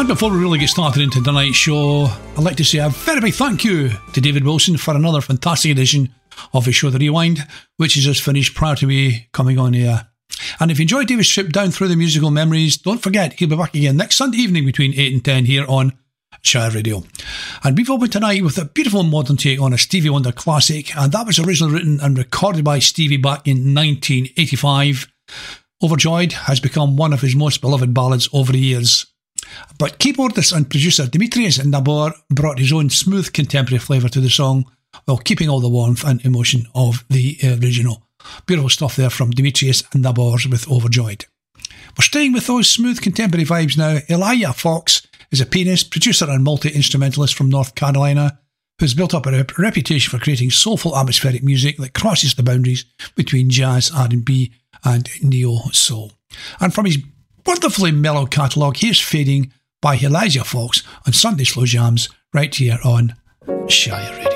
And before we really get started into tonight's show, I'd like to say a very big thank you to David Wilson for another fantastic edition of his show, The Rewind, which is just finished prior to me coming on here. And if you enjoyed David's trip down through the musical memories, don't forget he'll be back again next Sunday evening between 8 and 10 here on Shire Radio. And we've opened tonight with a beautiful modern take on a Stevie Wonder classic, and that was originally written and recorded by Stevie back in 1985. Overjoyed has become one of his most beloved ballads over the years. But keyboardist and producer Dimitrios Nabor brought his own smooth contemporary flavour to the song while keeping all the warmth and emotion of the original. Beautiful stuff there from Dimitrios Nabor with Overjoyed. We're staying with those smooth contemporary vibes now. Elijah Fox is a pianist, producer and multi-instrumentalist from North Carolina who's built up a reputation for creating soulful atmospheric music that crosses the boundaries between jazz, R&B and neo-soul. And from his wonderfully mellow catalogue, here's Fading by Elijah Fox on Sunday Slow Jams right here on Shire Radio.